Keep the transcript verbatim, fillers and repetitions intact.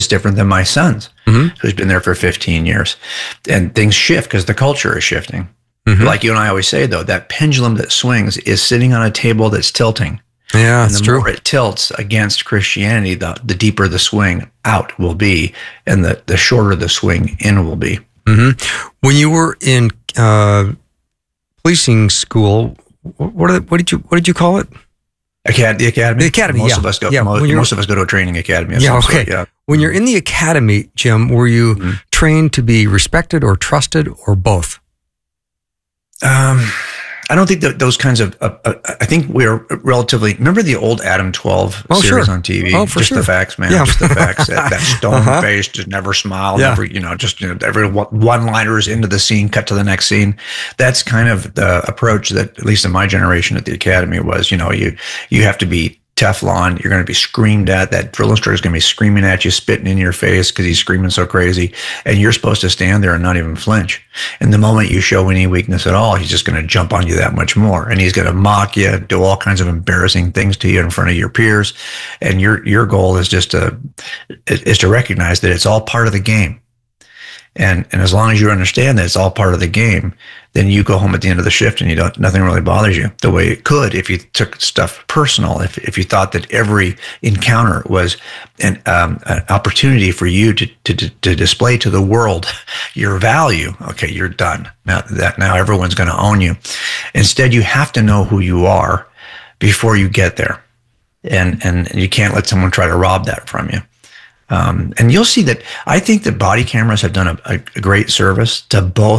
different than my son's, Mm-hmm. who's been there for fifteen years. And things shift because the culture is shifting. Mm-hmm. Like you and I always say, though, that pendulum that swings is sitting on a table that's tilting. Yeah, and that's the true. more it tilts against Christianity, the, the deeper the swing out will be, and the, the shorter the swing in will be. Mm-hmm. When you were in uh, policing school, what, what what did you what did you call it? Acad- the academy. The academy. Most yeah. of us go. Yeah, Most, when you're- most of us go to a training academy. Of Yeah. some Okay. sort, yeah. When you're in the academy, Jim, were you Mhm. trained to be respected or trusted or both? Um, I don't think that those kinds of. Uh, uh, I think we're relatively. Remember the old Adam twelve Oh, series sure. on T V? Oh, for just sure. the facts, man. Yeah. Just the facts. That, that stone Uh-huh. face just never smiled. Yeah. Never, you know, just you know, every one liners into the scene, cut to the next scene. That's kind of the approach that, at least in my generation at the academy, was. You know, you you have to be Teflon. You're going to be screamed at. That drill instructor is going to be screaming at you, spitting in your face because he's screaming so crazy. And you're supposed to stand there and not even flinch. And the moment you show any weakness at all, he's just going to jump on you that much more. And he's going to mock you, do all kinds of embarrassing things to you in front of your peers. And your your goal is just to is to recognize that it's all part of the game. And and as long as you understand that it's all part of the game, then you go home at the end of the shift and you don't nothing really bothers you the way it could if you took stuff personal. If if you thought that every encounter was an um, an opportunity for you to, to to display to the world your value, okay, you're done. Now that now everyone's going to own you. Instead, you have to know who you are before you get there, and and you can't let someone try to rob that from you. Um, and you'll see that I think that body cameras have done a, a great service to both